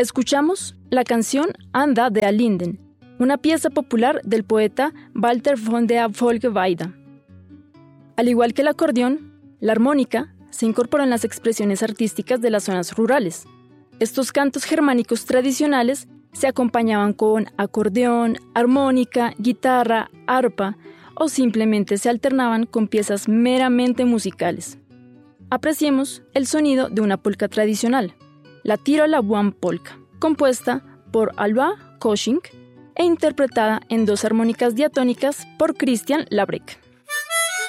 Escuchamos la canción Anda der Linden, una pieza popular del poeta Walter von der Vogelweide. Al igual que el acordeón, la armónica se incorporó en las expresiones artísticas de las zonas rurales. Estos cantos germánicos tradicionales se acompañaban con acordeón, armónica, guitarra, arpa o simplemente se alternaban con piezas meramente musicales. Apreciemos el sonido de una polka tradicional, la Tiroler Polka, compuesta por Alba Kosching e interpretada en 2 armónicas diatónicas por Christian Labreck.